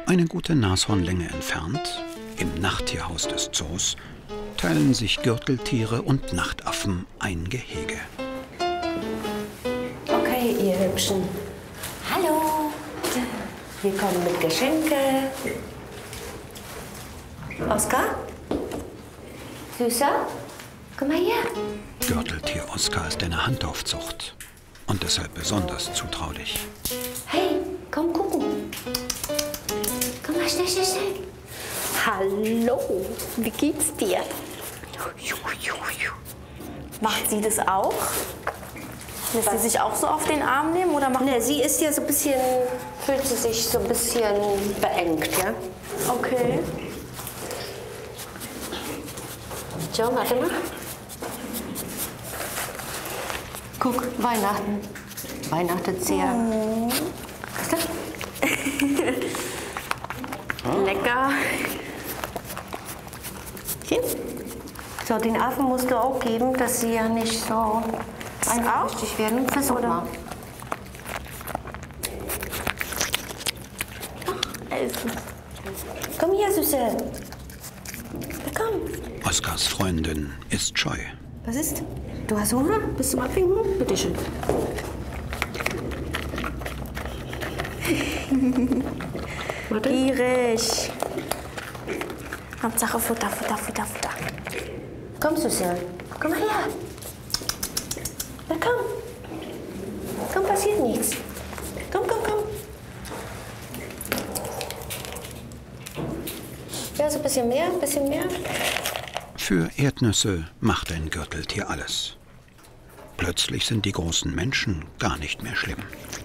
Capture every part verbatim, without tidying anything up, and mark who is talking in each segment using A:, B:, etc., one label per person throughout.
A: Eine gute Nashornlänge entfernt, im Nachttierhaus des Zoos, teilen sich Gürteltiere und Nachtaffen ein Gehege.
B: Okay, ihr Hübschen. Hallo. Willkommen mit Geschenke. Oskar? Süßer? Komm mal her.
A: Gürteltier Oskar ist eine Handaufzucht und deshalb besonders zutraulich.
B: Hey, komm gucken. Komm mal schnell, schnell, schnell. Hallo, wie geht's dir?
C: Macht sie das auch? Lässt sie sich auch so auf den Arm nehmen? Oder macht
B: Ne, sie ist ja so ein bisschen, fühlt sie sich so ein bisschen beengt, ja?
C: Okay.
B: So, warte mal. Guck, Weihnachten. Weihnachtet sehr.
C: Oh. Lecker.
B: So, den Affen musst du auch geben, dass sie ja nicht so eifersüchtig werden. Versuch mal.
C: Essen.
B: Komm hier, Süße. Komm.
A: Oskars Freundin ist scheu.
B: Was ist? Du hast Hunger? Bist du mal trinken? Bitte schön. Warte.
C: Gierig. Hauptsache Futter, Futter, Futter, Futter.
B: Komm, Süße. Komm mal her. Na komm. Komm, passiert nichts. Komm, komm, komm. Ja, so ein bisschen mehr, ein bisschen mehr.
A: Für Erdnüsse macht ein Gürteltier alles. Plötzlich sind die großen Menschen gar nicht mehr schlimm.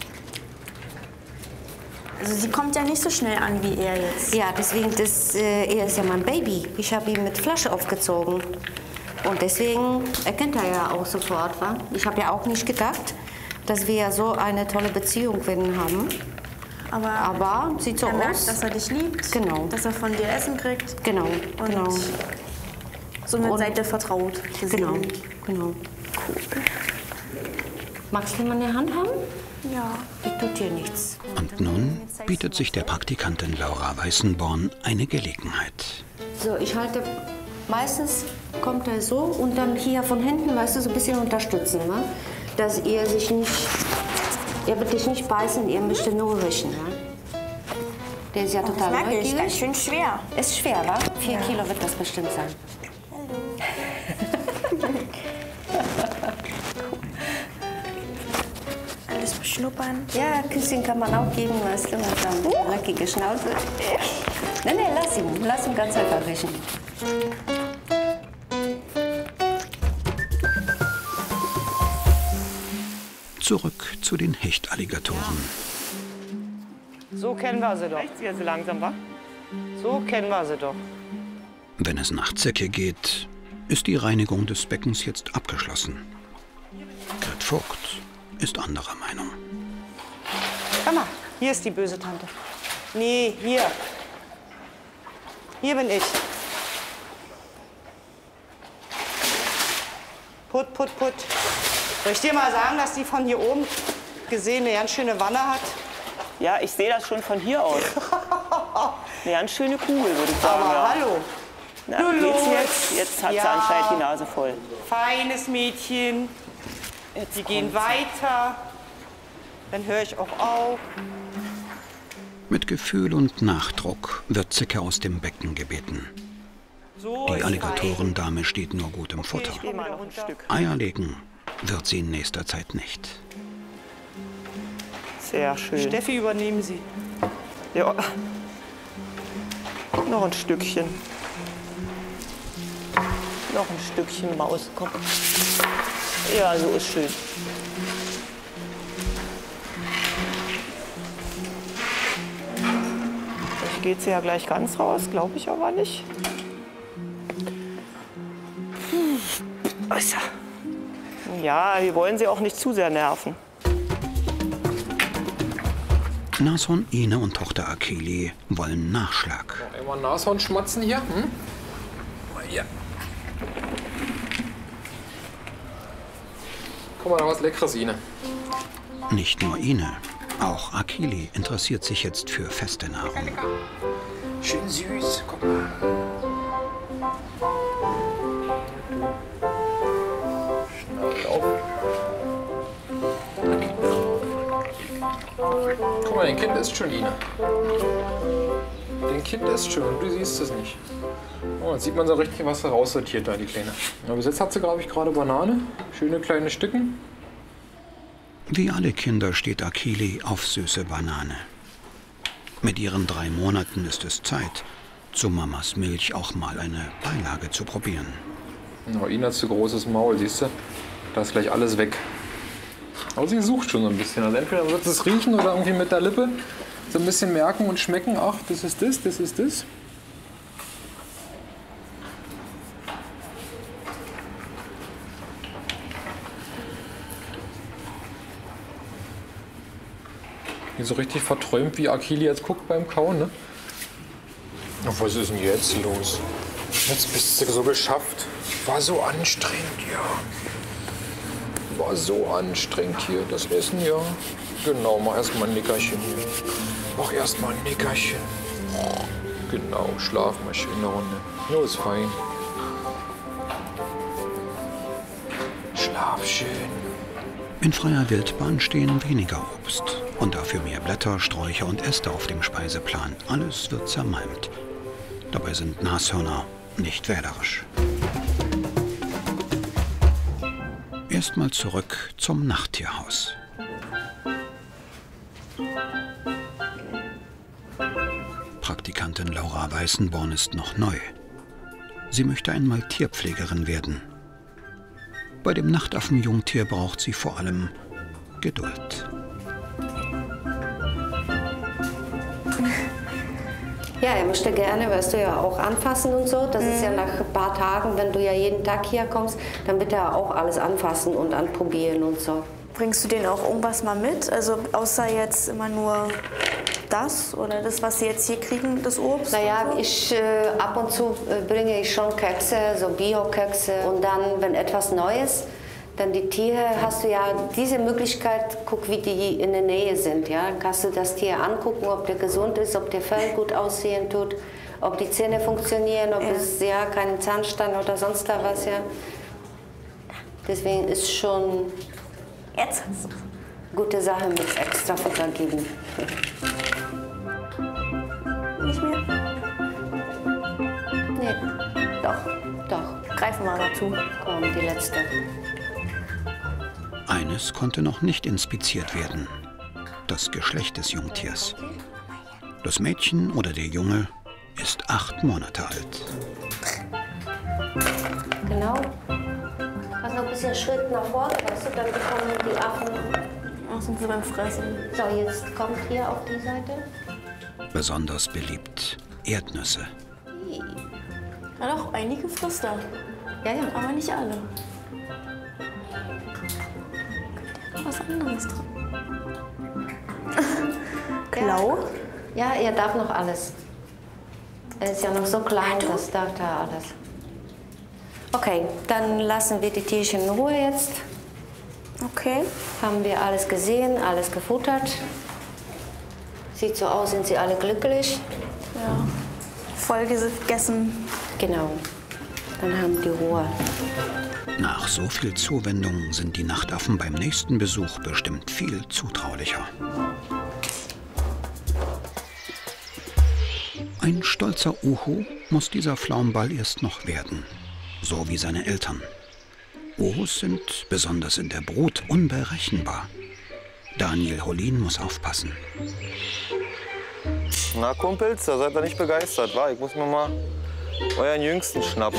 C: Also sie kommt ja nicht so schnell an wie er jetzt.
B: Ja, deswegen, das, äh, er ist ja mein Baby. Ich habe ihn mit Flasche aufgezogen. Und deswegen erkennt er ja auch sofort, wa? Ich habe ja auch nicht gedacht, dass wir ja so eine tolle Beziehung werden haben.
C: Aber,
B: Aber sieht so
C: er merkt,
B: aus.
C: dass er dich liebt.
B: Genau.
C: Dass er von dir Essen kriegt.
B: Genau,
C: Und
B: genau.
C: somit
B: Und-
C: seid ihr vertraut.
B: Genau, genau. Cool. Magst du meine Hand haben?
C: Ja.
B: Die tut dir nichts.
A: Und nun bietet sich der Praktikantin Laura Weißenborn eine Gelegenheit.
B: So, ich halte, meistens kommt er so und dann hier von hinten, weißt du, so ein bisschen unterstützen, ne? Dass ihr sich nicht, ihr wird dich nicht beißen, ihr müsst nur riechen, ne? Der ist ja
C: Das
B: total
C: merke ich,
B: neugierig.
C: ganz schön schwer.
B: Ist schwer, wa? Vier Kilo wird das bestimmt sein.
C: Alles beschnuppern.
B: Ja, Küsschen kann man auch geben, weißt du, mit so einer dreckigen Schnauze. Nein, nein, lass ihn, lass ihn ganz einfach riechen.
A: Zurück zu den Hechtalligatoren.
D: So kennen wir sie doch. Jetzt langsam, wa? So kennen wir sie doch.
A: Wenn es nach Zecke geht, ist die Reinigung des Beckens jetzt abgeschlossen. Grit Vogt ist anderer Meinung.
D: Komm mal, hier ist die böse Tante. Nee, hier. Hier bin ich. Put, put, put. Soll ich dir mal sagen, dass die von hier oben gesehen eine ganz schöne Wanne hat?
E: Ja, ich sehe das schon von hier aus. Eine ganz schöne Kugel, würde ich sagen.
D: Aber
E: ja.
D: hallo.
E: Na,
D: Nun
E: geht's
D: los.
E: jetzt? Jetzt hat
D: Ja.
E: sie anscheinend die Nase voll.
D: Feines Mädchen.
E: Jetzt
D: Die gehen
E: kommt's.
D: weiter. Dann höre ich auch auf.
A: Mit Gefühl und Nachdruck wird Zecke aus dem Becken gebeten.
D: So
A: Die
D: ist
A: Alligatorendame steht nur gut im Futter.
D: Ich geh mal noch ein Stück.
A: Eier legen wird sie in nächster Zeit nicht.
E: Sehr schön.
D: Steffi, übernehmen Sie.
E: Ja. Noch ein Stückchen. Noch ein Stückchen Maus, komm. Ja, so ist schön. Vielleicht geht sie ja gleich ganz raus, glaube ich aber nicht. Hm. Äußer. Ja, wir wollen sie auch nicht zu sehr nerven.
A: Nashorn Ine und Tochter Akeli wollen Nachschlag.
F: Immer Nashorn schmatzen hier? Hm? Ja. Guck mal, da was Leckeres, Ine.
A: Nicht nur Ine, Auch Akili interessiert sich jetzt für feste Nahrung.
F: Schön süß, guck mal. Schnabel auf. Guck mal, dein Kind isst schon, Ina. Dein Kind isst schon, du siehst es nicht. Oh, jetzt sieht man so richtig, was raussortiert da, die Kleine. Aber bis jetzt hat sie, glaube ich, gerade Banane. Schöne kleine Stücken.
A: Wie alle Kinder steht Akili auf süße Banane. Mit ihren drei Monaten ist es Zeit, zu Mamas Milch auch mal eine Beilage zu probieren.
F: Oh, Ina hat zu großes Maul, siehst du? Da ist gleich alles weg. Aber sie sucht schon so ein bisschen. Also entweder wird es riechen oder irgendwie mit der Lippe so ein bisschen merken und schmecken. Ach, das ist das, das ist das. So richtig verträumt, wie Akili jetzt guckt beim Kauen, ne? Ach, was ist denn jetzt los? Jetzt bist du so geschafft. War so anstrengend, ja. War so anstrengend hier, das Essen, ja. Genau, mach erst mal ein Nickerchen hier. Mach erst mal ein Nickerchen. Genau, schlaf mal schön eine Runde. Nur ist fein. Schlaf schön.
A: In freier Wildbahn stehen weniger Obst und dafür mehr Blätter, Sträucher und Äste auf dem Speiseplan. Alles wird zermalmt. Dabei sind Nashörner nicht wählerisch. Erstmal zurück zum Nachttierhaus. Praktikantin Laura Weißenborn ist noch neu. Sie möchte einmal Tierpflegerin werden. Bei dem Nachtaffen-Jungtier braucht sie vor allem Geduld.
B: Ja, er möchte gerne, weißt du, ja auch anfassen und so. Das mhm. ist ja nach ein paar Tagen, wenn du ja jeden Tag hier kommst, dann wird er auch alles anfassen und anprobieren und so.
C: Bringst du denen auch irgendwas mal mit? Also außer jetzt immer nur das oder das, was sie jetzt hier kriegen, das Obst?
B: Naja, ich äh, ab und zu äh, bringe ich schon Kekse, so Bio-Kekse. Und dann, wenn etwas Neues, dann die Tiere, hast du ja diese Möglichkeit, guck, wie die in der Nähe sind. Ja? Dann kannst du das Tier angucken, ob der gesund ist, ob der Fell gut aussehen tut, ob die Zähne funktionieren, ob ja. es ja keinen Zahnstein oder sonst da was. Ja? Deswegen ist schon
C: jetzt
B: gute Sache mit extra Futter geben.
C: Nicht mehr?
B: Nee, doch, doch.
C: Greifen wir mal zu.
B: Komm, die letzte.
A: Eines konnte noch nicht inspiziert werden: das Geschlecht des Jungtiers. Das Mädchen oder der Junge ist acht Monate alt.
B: Genau. Hast noch ein bisschen Schritt nach vorne, weißt du, dann bekommen die Affen.
C: Ach, sind sie beim Fressen.
B: So, jetzt kommt hier auf die Seite.
A: Besonders beliebt Erdnüsse.
C: Ja doch, einige frisst er.
B: Ja, ja.
C: Aber nicht alle. Was anderes drin. Klau?
B: Ja, er darf noch alles. Er ist ja noch so klein, das darf er alles. Okay, dann lassen wir die Tierchen in Ruhe jetzt.
C: Okay.
B: Haben wir alles gesehen, alles gefuttert. Sieht so aus, sind sie alle glücklich.
C: Ja. Voll gegessen.
B: Genau. Dann haben die Ruhe.
A: Nach so viel Zuwendung sind die Nachtaffen beim nächsten Besuch bestimmt viel zutraulicher. Ein stolzer Uhu muss dieser Pflaumenball erst noch werden. So wie seine Eltern. Uhus sind, besonders in der Brut, unberechenbar. Daniel Hollin muss aufpassen.
G: Na, Kumpels, da seid ihr nicht begeistert, wa? Ich muss mir mal euren Jüngsten schnappen.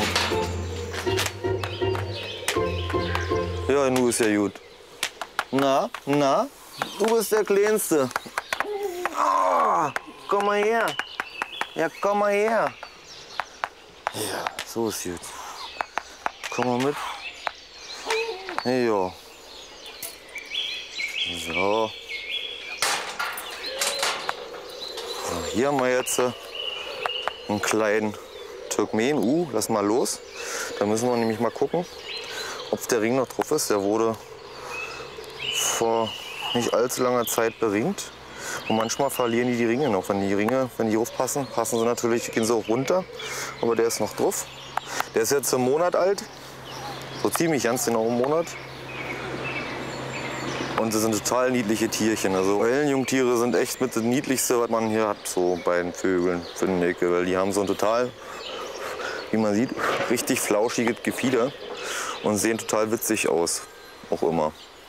G: Ja, nu ist ja gut. Na, na, du bist der Kleinste. Oh, komm mal her. Ja, komm mal her. Ja, so ist gut. Komm mal mit. Hey, ja. So. So, hier haben wir jetzt äh, einen kleinen Turkmen. Uh, lass mal los. Da müssen wir nämlich mal gucken, ob der Ring noch drauf ist. Der wurde vor nicht allzu langer Zeit beringt. Und manchmal verlieren die die Ringe noch. Wenn die Ringe, wenn die aufpassen, passen sie natürlich, gehen sie auch runter. Aber der ist noch drauf. Der ist jetzt einen Monat alt. So ziemlich ganz genau einen Monat. Und das sind total niedliche Tierchen. Also Eulenjungtiere sind echt mit das Niedlichste, was man hier hat, so bei den Vögeln, finde ich. Weil die haben so ein total, wie man sieht, richtig flauschiges Gefieder und sehen total witzig aus, auch immer.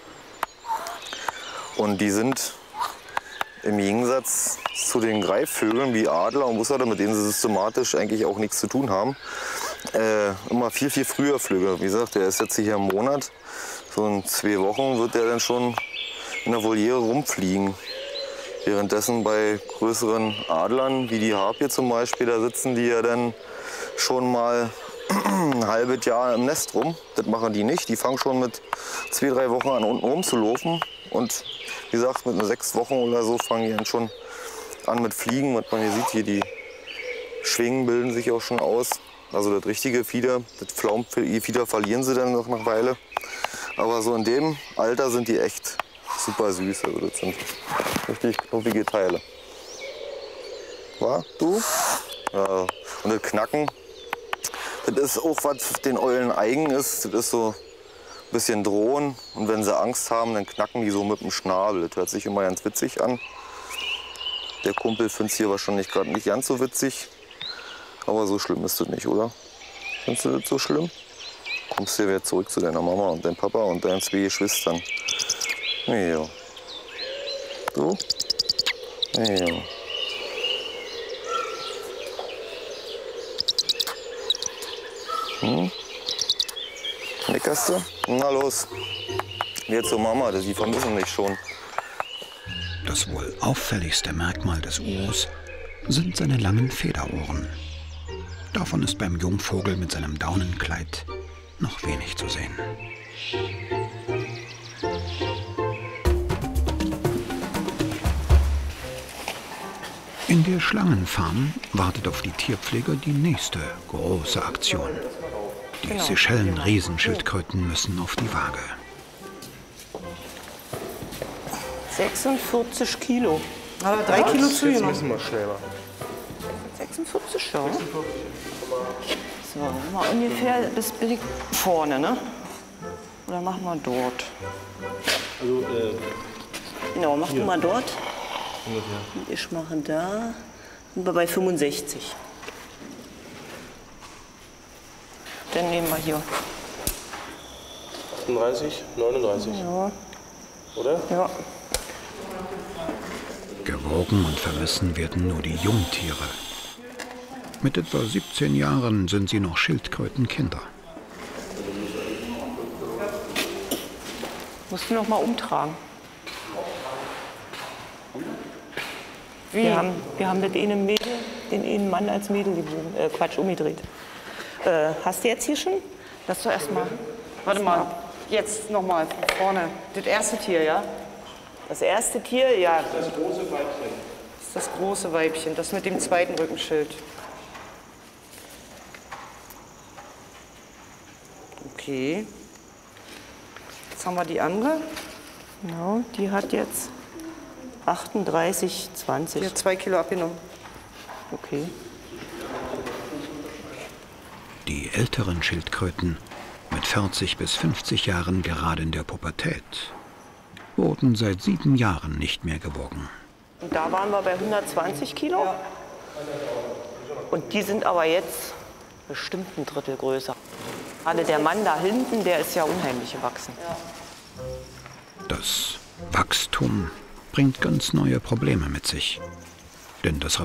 G: Und die sind im Gegensatz zu den Greifvögeln wie Adler und Bussarde, mit denen sie systematisch eigentlich auch nichts zu tun haben, äh, immer viel, viel früher flügge. Wie gesagt, der ist jetzt hier im Monat. So in zwei Wochen wird der dann schon in der Voliere rumfliegen. Währenddessen bei größeren Adlern, wie die Harpie zum Beispiel, da sitzen die ja dann schon mal ein halbes Jahr im Nest rum. Das machen die nicht. Die fangen schon mit zwei, drei Wochen an, unten rumzulaufen. Und wie gesagt, mit sechs Wochen oder so fangen die dann schon an mit Fliegen. Was man hier sieht, hier die Schwingen bilden sich auch schon aus. Also das richtige Fieder, das Pflaumenfieder verlieren sie dann noch nach einer Weile. Aber so in dem Alter sind die echt super süß. Also das sind richtig knuffige Teile. War du? Ja. Und das Knacken, das ist auch was den Eulen eigen ist. Das ist so ein bisschen drohen. Und wenn sie Angst haben, dann knacken die so mit dem Schnabel. Das hört sich immer ganz witzig an. Der Kumpel findet es hier wahrscheinlich gerade nicht ganz so witzig. Aber so schlimm ist das nicht, oder? Findest du das so schlimm? Kommst du wieder zurück zu deiner Mama und deinem Papa und deinen zwei Geschwistern. Ja. Du? Ja. Hm? Leckerst du? Na los. Jetzt zur Mama, die vermissen dich schon.
A: Das wohl auffälligste Merkmal des Urus sind seine langen Federohren. Davon ist beim Jungvogel mit seinem Daunenkleid noch wenig zu sehen. In der Schlangenfarm wartet auf die Tierpfleger die nächste große Aktion. Die Seychellen-Riesenschildkröten müssen auf die Waage.
E: sechsundvierzig Kilo.
D: Aber drei Kilo zu
F: Jetzt
D: genommen.
F: müssen wir schneller.
E: sechsundvierzig, ja. So, mal ungefähr bis bis vorne, ne? Oder machen wir dort?
H: Also, äh,
E: Genau, mach du mal dort.
H: ungefähr.
E: Und ich mache da. Sind wir bei fünfundsechzig. Dann nehmen wir hier.
H: achtunddreißig, neununddreißig.
E: Ja.
H: Oder?
E: Ja.
A: Gewogen und vermessen werden nur die Jungtiere. Mit etwa siebzehn Jahren sind sie noch Schildkrötenkinder.
E: Musst du noch mal umtragen. Wir haben, wir haben das eine Mädel, den einen Mann als Mädel gebogen. Äh, Quatsch, umgedreht. Äh, hast du jetzt hier schon? Lass doch erst mal.
D: Warte mal, jetzt noch mal von vorne. Das erste Tier, ja?
E: Das erste Tier, ja.
H: Das große Weibchen.
D: Das ist das große Weibchen, das mit dem zweiten Rückenschild. Okay. Jetzt haben wir die andere.
E: Genau, die hat jetzt achtunddreißig, zwanzig.
D: Die hat zwei Kilo abgenommen.
E: Okay.
A: Die älteren Schildkröten, mit vierzig bis fünfzig Jahren gerade in der Pubertät, wurden seit sieben Jahren nicht mehr gewogen.
E: Und da waren wir bei hundertzwanzig Kilo. Und die sind aber jetzt bestimmt ein Drittel größer. Gerade der Mann da hinten, der ist ja unheimlich gewachsen.
A: Das Wachstum bringt ganz neue Probleme mit sich. Denn das